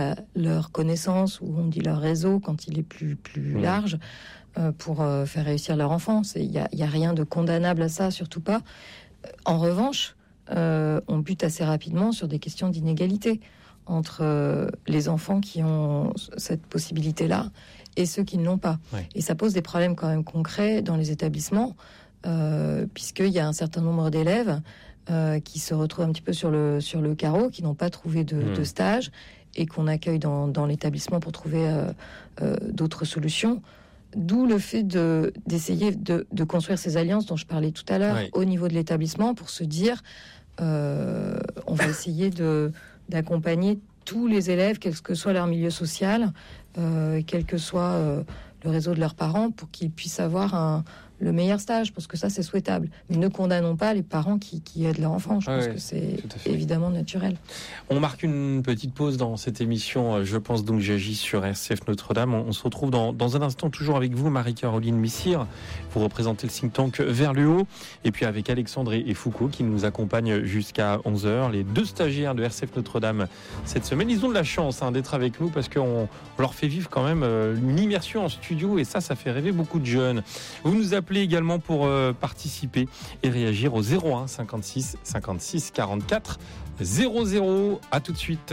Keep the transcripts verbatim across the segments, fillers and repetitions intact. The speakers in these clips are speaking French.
la, leur connaissance, ou on dit leur réseau quand il est plus, plus mmh. large, euh, pour euh, faire réussir leur enfant. Il n'y a, y a rien de condamnable à ça, surtout pas. En revanche, euh, on bute assez rapidement sur des questions d'inégalité entre euh, les enfants qui ont cette possibilité-là et ceux qui ne l'ont pas. Ouais. Et ça pose des problèmes quand même concrets dans les établissements, euh, puisqu'il y a un certain nombre d'élèves euh, qui se retrouvent un petit peu sur le, sur le carreau, qui n'ont pas trouvé de, mmh. de stage, et qu'on accueille dans, dans l'établissement pour trouver euh, euh, d'autres solutions. D'où le fait de, d'essayer de, de construire ces alliances dont je parlais tout à l'heure, oui. au niveau de l'établissement, pour se dire euh, on va essayer de, d'accompagner tous les élèves, quel que soit leur milieu social, euh, quel que soit euh, le réseau de leurs parents, pour qu'ils puissent avoir un, le meilleur stage, parce que ça, c'est souhaitable. Mais ne condamnons pas les parents qui, qui aident leur enfant. Je ah pense oui, que c'est évidemment naturel. On marque une petite pause dans cette émission, Je pense donc j'agis sur R C F Notre-Dame. On, on se retrouve dans, dans un instant, toujours avec vous, Marie-Caroline Missire. Vous représentez le think tank Vers le Haut. Et puis avec Alexandre et Foucault, qui nous accompagnent jusqu'à onze heures. Les deux stagiaires de R C F Notre-Dame cette semaine. Ils ont de la chance hein, d'être avec nous, parce qu'on on leur fait vivre quand même euh, une immersion en studio. Et ça, ça fait rêver beaucoup de jeunes. Vous nous appelez également pour euh, participer et réagir au zéro un cinquante-six cinquante-six quarante-quatre zéro zéro. À tout de suite.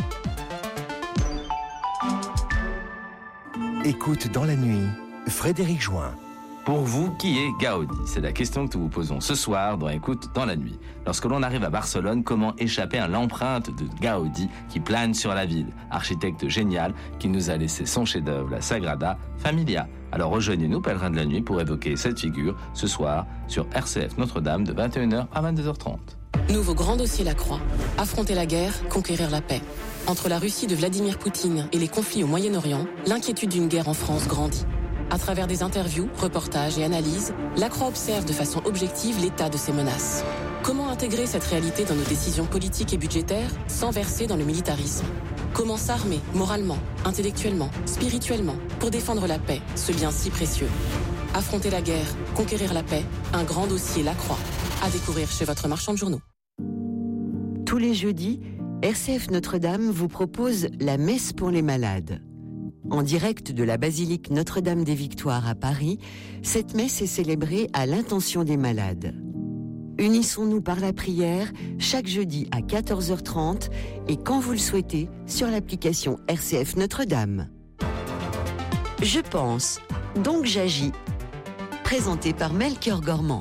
Écoute dans la nuit, Frédéric Join. Pour vous, qui est Gaudi ? C'est la question que nous vous posons ce soir dans Écoute dans la nuit. Lorsque l'on arrive à Barcelone, comment échapper à l'empreinte de Gaudi qui plane sur la ville ? Architecte génial qui nous a laissé son chef-d'œuvre, la Sagrada Familia. Alors rejoignez-nous, pèlerins de la nuit, pour évoquer cette figure ce soir sur R C F Notre-Dame de vingt et une heures à vingt-deux heures trente. Nouveau grand dossier Lacroix. Affronter la guerre, conquérir la paix. Entre la Russie de Vladimir Poutine et les conflits au Moyen-Orient, l'inquiétude d'une guerre en France grandit. À travers des interviews, reportages et analyses, Lacroix observe de façon objective l'état de ces menaces. Comment intégrer cette réalité dans nos décisions politiques et budgétaires sans verser dans le militarisme ? Comment s'armer moralement, intellectuellement, spirituellement pour défendre la paix, ce bien si précieux ? Affronter la guerre, conquérir la paix, un grand dossier Lacroix. À découvrir chez votre marchand de journaux. Tous les jeudis, R C F Notre-Dame vous propose la messe pour les malades. En direct de la basilique Notre-Dame des Victoires à Paris, cette messe est célébrée à l'intention des malades. Unissons-nous par la prière chaque jeudi à quatorze heures trente et quand vous le souhaitez sur l'application R C F Notre-Dame. Je pense, donc j'agis. Présenté par Melchior Gormand.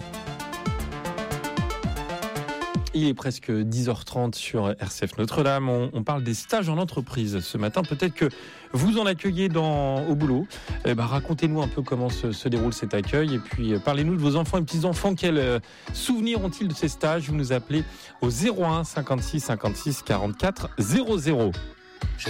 Il est presque dix heures trente sur R C F Notre-Dame. On, on parle des stages en entreprise ce matin. Peut-être que vous en accueillez dans, au boulot. Eh ben, racontez-nous un peu comment se, se déroule cet accueil. Et puis, euh, parlez-nous de vos enfants et petits-enfants. Quels euh, souvenirs ont-ils de ces stages ? Vous nous appelez au zéro un cinquante-six cinquante-six quarante-quatre zéro zéro.